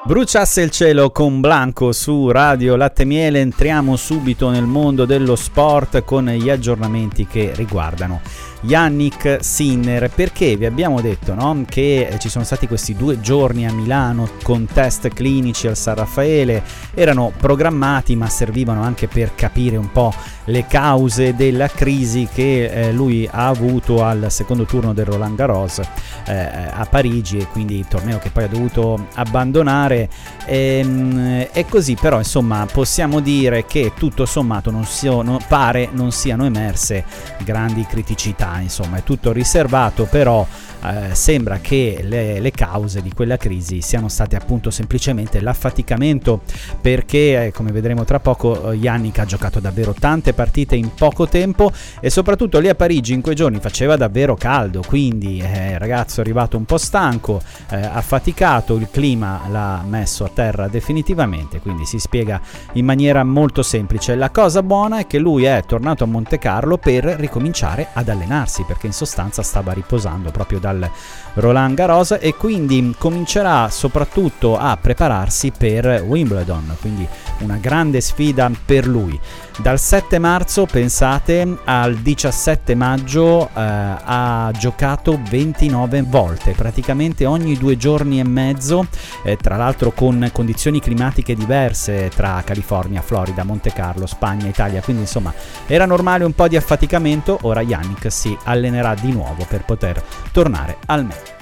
Bruciasse il cielo con Blanco su Radio Latte Miele. Entriamo subito nel mondo dello sport con gli aggiornamenti che riguardano Jannik Sinner, perché vi abbiamo detto, no, che ci sono stati questi 2 giorni a Milano con test clinici al San Raffaele. Erano programmati ma servivano anche per capire un po' le cause della crisi che lui ha avuto al secondo turno del Roland Garros a Parigi, e quindi il torneo che poi ha dovuto abbandonare. E così, però insomma possiamo dire che tutto sommato non siano emerse grandi criticità, insomma è tutto riservato, però sembra che le cause di quella crisi siano state appunto semplicemente l'affaticamento, perché come vedremo tra poco Jannik ha giocato davvero tante partite in poco tempo, e soprattutto lì a Parigi in quei giorni faceva davvero caldo, quindi il ragazzo è arrivato un po' stanco, affaticato, il clima l'ha messo a terra definitivamente, quindi si spiega in maniera molto semplice. La cosa buona è che lui è tornato a Monte Carlo per ricominciare ad allenarsi, perché in sostanza stava riposando proprio dal Roland Garros, e quindi comincerà soprattutto a prepararsi per Wimbledon, quindi una grande sfida per lui. Dal 7 marzo, pensate, al 17 maggio ha giocato 29 volte, praticamente ogni 2 giorni e mezzo, tra l'altro con condizioni climatiche diverse tra California, Florida, Monte Carlo, Spagna, Italia, quindi insomma era normale un po' di affaticamento. Ora Jannik si allenerà di nuovo per poter tornare al meglio.